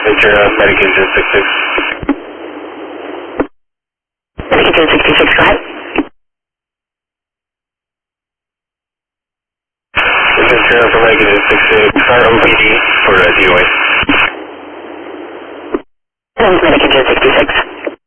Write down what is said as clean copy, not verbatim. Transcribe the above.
Ventura, Medication 66. Medication 66, go ahead. Ventura for Medication 66, start OPD for